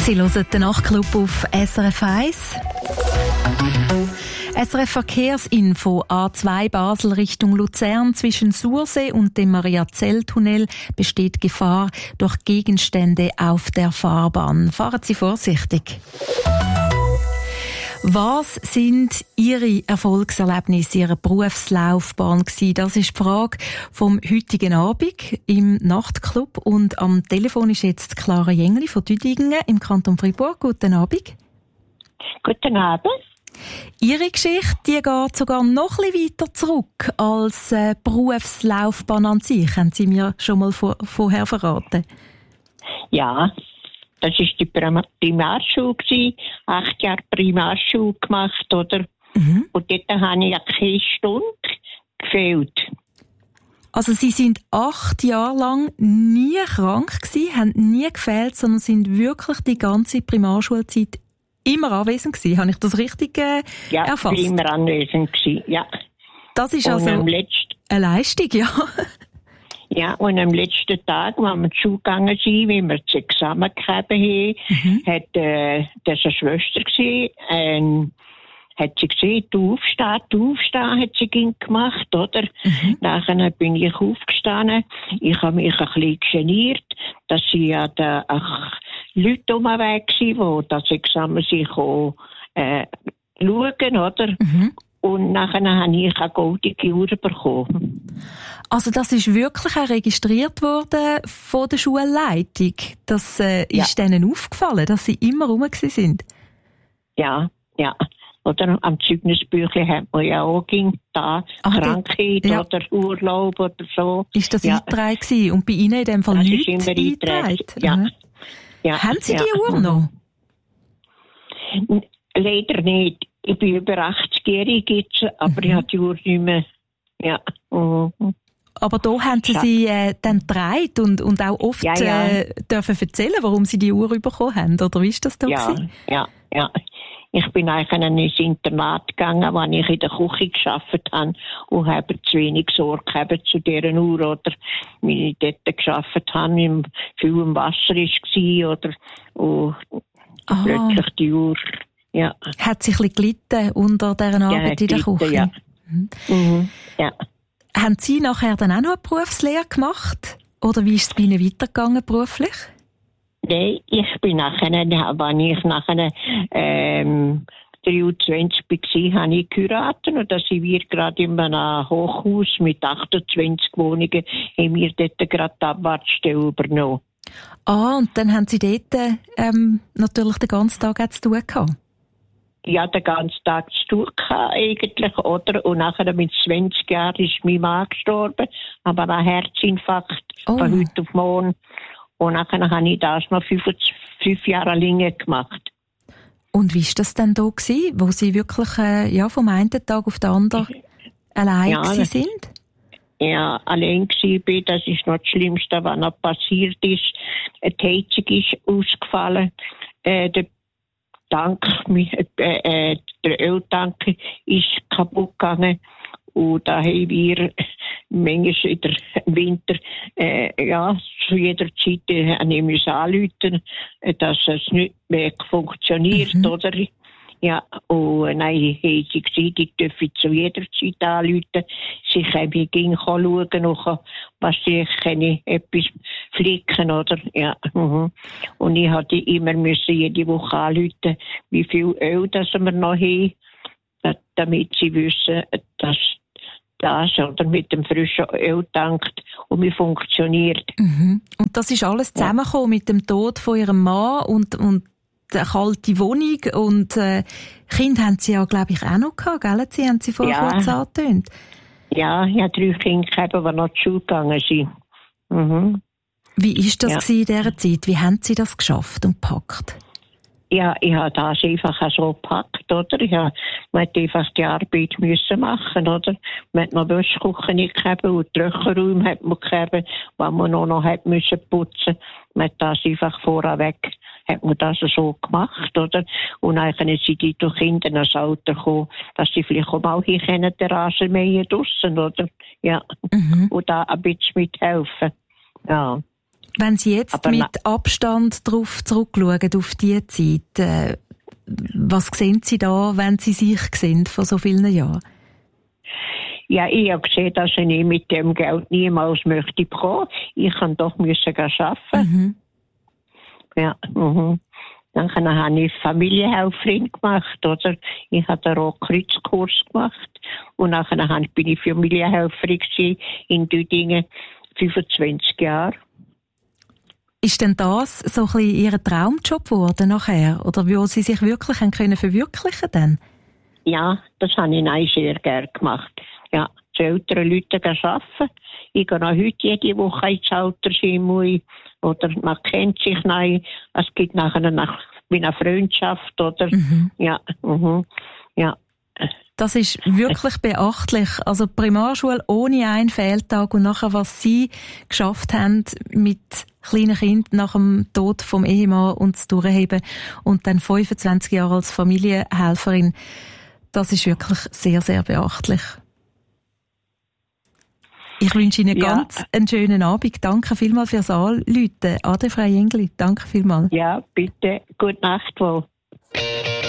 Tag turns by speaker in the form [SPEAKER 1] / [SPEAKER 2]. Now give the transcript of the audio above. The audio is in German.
[SPEAKER 1] Sie hören den Nachtclub auf SRF 1. SRF Verkehrsinfo: A2 Basel Richtung Luzern zwischen Sursee und dem Mariazell-Tunnel besteht Gefahr durch Gegenstände auf der Fahrbahn. Fahren Sie vorsichtig. Was sind Ihre Erfolgserlebnisse Ihrer Berufslaufbahn gewesen? Das ist die Frage vom heutigen Abend im Nachtclub. Und am Telefon ist jetzt Clara Jengli von Düdingen im Kanton Freiburg. Guten Abend.
[SPEAKER 2] Guten Abend.
[SPEAKER 1] Ihre Geschichte, die geht sogar noch ein bisschen weiter zurück als Berufslaufbahn an sich. Haben Sie mir schon mal vorher verraten?
[SPEAKER 2] Ja, das war die Primarschule. 8 Jahre Primarschule gemacht, oder? Mhm. Und dort habe ich keine Stunde gefehlt.
[SPEAKER 1] Also Sie sind 8 Jahre lang nie krank gewesen, haben nie gefehlt, sondern sind wirklich die ganze Primarschulzeit immer anwesend gewesen. Habe ich das richtig erfasst?
[SPEAKER 2] Ja, immer anwesend gewesen, ja.
[SPEAKER 1] Das ist also eine Leistung, ja.
[SPEAKER 2] Ja, und am letzten Tag, als wir zur Schule gegangen sind, wie wir das Examen gegeben haben, hat das eine Schwester gesehen, hat sie gesehen, du aufstehen, hat sie gemacht, oder? Nachher bin ich aufgestanden. Ich habe mich ein bisschen geniert, dass sie ja da Leute um den Weg waren, die das Examen sich schauen, oder? Und nachher habe ich eine goldige Uhr bekommen.
[SPEAKER 1] Also das ist wirklich auch registriert worden von der Schulleitung. Das ist denen aufgefallen, dass sie immer rum sind.
[SPEAKER 2] Ja. Oder am Zeugnisbüchlein hat man ja auch Krankheit oder Urlaub oder so.
[SPEAKER 1] Ist das eingetragen gewesen? Und bei Ihnen in dem Fall nichts eingetragen?
[SPEAKER 2] Ja.
[SPEAKER 1] Haben Sie die Uhr noch?
[SPEAKER 2] Leider nicht. Ich bin über 80-jährig jetzt, aber ich habe die Uhr nicht mehr. Ja.
[SPEAKER 1] Aber da haben Sie dann getragen und auch oft dürfen erzählen, warum Sie die Uhr bekommen haben, oder wie ist das da gewesen?
[SPEAKER 2] Ja. Ich bin eigentlich ins Internat gegangen, als ich in der Küche gearbeitet habe und habe zu wenig Sorge zu dieser Uhr, oder wie ich dort gearbeitet habe, viel im Wasser war, oder plötzlich die Uhr. Ja.
[SPEAKER 1] Hat sich ein bisschen gelitten unter dieser Arbeit in der Küche?
[SPEAKER 2] Ja. Ja.
[SPEAKER 1] Haben Sie nachher dann auch noch eine Berufslehre gemacht? Oder wie ist es bei Ihnen weitergegangen beruflich?
[SPEAKER 2] Nein, ich bin nachher, wenn ich nachher 23 war, habe ich geheiratet und da sind wir gerade in einem Hochhaus mit 28 Wohnungen, haben wir dort gerade die Abwartstelle übernommen.
[SPEAKER 1] Und dann haben Sie dort natürlich den ganzen Tag zu tun gehabt?
[SPEAKER 2] Ja, den ganzen Tag zu tun eigentlich, oder? Und nachher mit 20 Jahren ist mein Mann gestorben, aber ein Herzinfarkt von heute auf morgen. Und nachher habe ich das noch 5 Jahre länger gemacht. Und
[SPEAKER 1] wie war das denn da gewesen, wo Sie wirklich vom einen Tag auf den anderen allein sind?
[SPEAKER 2] Ja, allein war. Das ist noch das Schlimmste, was noch passiert ist. Die Heizung ist ausgefallen. Der Öltank ist kaputt gegangen. Und da haben wir manchmal im Winter, zu jeder Zeit müssen anrufen, dass es nicht mehr funktioniert, oder? Ja, und nein, haben sie gesagt, ich dürfe zu jeder Zeit anrufen. Sie können schauen, was sie etwas flicken, oder? Ja. Und ich hatte immer jede Woche anrufen, wie viel Öl das wir noch haben, damit sie wissen, dass das oder mit dem frischen Öl tankt und wie funktioniert.
[SPEAKER 1] Und das ist alles zusammengekommen mit dem Tod von Ihrem Mann und der kalte Wohnung und Kinder haben Sie ja, glaube ich, auch noch gehabt, gell? Sie haben Sie vorher kurz angetönt.
[SPEAKER 2] Ja, ich habe 3 Kinder gehabt, die noch zur Schule gegangen sind.
[SPEAKER 1] Wie war das in dieser Zeit? Wie haben Sie das geschafft und gepackt?
[SPEAKER 2] Ja, ich habe das einfach so gepackt, oder? Man hat einfach die Arbeit müssen machen, oder? Man hat noch Wäschküche nicht gehabt und Trockenräume hat man gehabt, was man noch hat müssen putzen. Man hat das einfach vorweg, hat man das so gemacht, oder? Und dann sind die durch Kinder ins Alter gekommen, dass sie vielleicht auch mal hier den Rasen mähen draussen, oder? Ja. Und da ein bisschen mithelfen. Ja.
[SPEAKER 1] Wenn Sie jetzt
[SPEAKER 2] aber
[SPEAKER 1] mit Abstand darauf zurückschauen, auf diese Zeit, was sehen Sie da, wenn Sie sich sehen vor so vielen Jahren?
[SPEAKER 2] Ja, ich habe gesehen, dass ich mit dem Geld niemals möchte bekommen. Ich kann doch müssen arbeiten.
[SPEAKER 1] Mhm.
[SPEAKER 2] Ja, Dann habe ich Familienhelferin gemacht, oder? Ich habe den Rotkreuzkurs gemacht. Und nachher bin ich Familienhelferin in Düdingen, 25 Jahre.
[SPEAKER 1] Ist denn das so ein bisschen Ihr Traumjob geworden nachher? Oder wo Sie sich wirklich können verwirklichen können?
[SPEAKER 2] Ja, das habe ich sehr gerne gemacht. Ja, zu älteren Leuten arbeiten. Ich gehe noch heute jede Woche ins Altersheim. Oder man kennt sich noch. Es gibt nachher eine Freundschaft, oder? Ja, ja.
[SPEAKER 1] Das ist wirklich beachtlich. Also Primarschule ohne einen Fehltag und nachher, was Sie geschafft haben mit kleinen Kindern nach dem Tod vom Ehemann und das Durchheben und dann 25 Jahre als Familienhelferin, das ist wirklich sehr, sehr beachtlich. Ich wünsche Ihnen ganz einen schönen Abend. Danke vielmals fürs Anrufen. Ade, Frau Jengli. Danke vielmals.
[SPEAKER 2] Ja, bitte. Gute Nacht wohl.